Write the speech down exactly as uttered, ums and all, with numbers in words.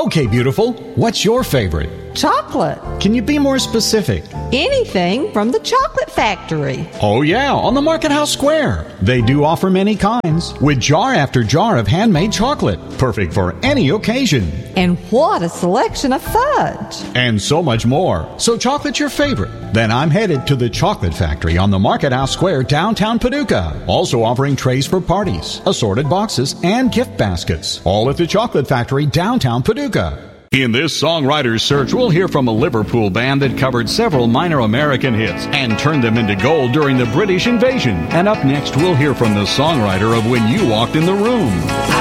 Okay, beautiful. What's your favorite? Chocolate. Can you be more specific? Anything from the Chocolate Factory. Oh, yeah, on the Market House Square. They do offer many kinds, with jar after jar of handmade chocolate, perfect for any occasion. And what a selection of fudge. And so much more. So chocolate's your favorite? Then I'm headed to the Chocolate Factory on the Market House Square, downtown Paducah. Also offering trays for parties, assorted boxes, and gift baskets. All at the Chocolate Factory, downtown Paducah. In this songwriter's search, we'll hear from a Liverpool band that covered several minor American hits and turned them into gold during the British invasion. And up next, we'll hear from the songwriter of When You Walked in the Room.